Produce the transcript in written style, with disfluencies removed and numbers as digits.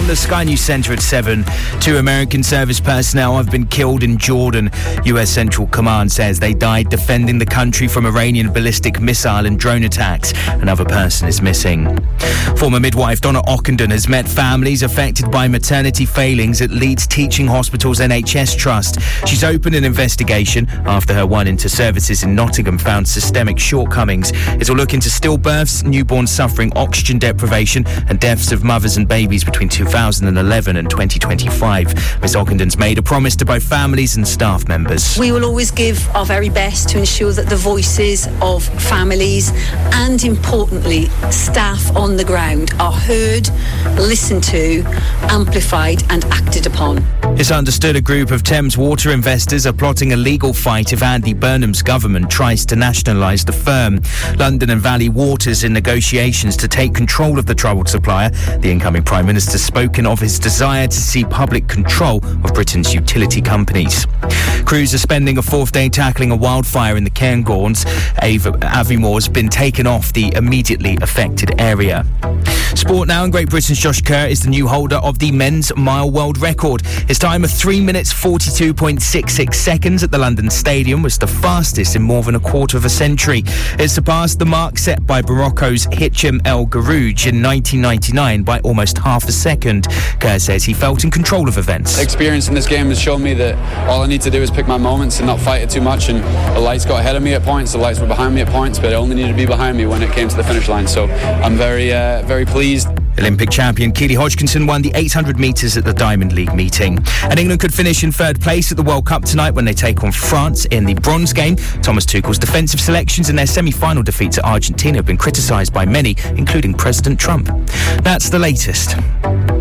the Sky News Centre at 7. 2 American service personnel have been killed in Jordan. US Central Command says they died defending the country from Iranian ballistic missile and drone attacks. Another person is missing. Former midwife Donna Ockenden has met families affected by maternity failings at Leeds Teaching Hospital's NHS Trust. She's opened an investigation after her one into services in Nottingham found systemic shortcomings. It's will look into stillbirths, newborns suffering oxygen deprivation and deaths of mothers and babies between 2011 and 2025. Ms Ockenden's made a promise to both families and staff members. We will always give our very best to ensure that the voices of families and, importantly, staff on the ground are heard, listened to, amplified and acted upon. It's understood a group of Thames Water investors are plotting a legal fight if Andy Burnham's government tries to nationalise the firm. London and Valley Water's in negotiations to take control of the troubled supplier. The incoming Prime Minister's spoken of his desire to see public control of Britain's utility companies. Crews are spending a 4th day tackling a wildfire in the Cairngorms. Aviemore been taken off the immediately affected area. Sport now, and Great Britain's Josh Kerr is the new holder of the men's mile world record. His time of 3 minutes 42.66 seconds at the London Stadium was the fastest in more than a quarter of a century. It surpassed the mark set by Morocco's Hicham El Garouj in 1999 by almost half a second. Kerr says he felt in control of events. Experience in this game has shown me that all I need to do is pick my moments and not fight it too much, and the lights got ahead of me at points, the lights were behind me at points, but it only needed to be behind me when it came to the finish line, so I'm very pleased. Olympic champion Keely Hodgkinson won the 800 metres at the Diamond League meeting. And England could finish in 3rd place at the World Cup tonight when they take on France in the bronze game. Thomas Tuchel's defensive selections and their semi-final defeats at Argentina have been criticised by many, including President Trump. That's the latest.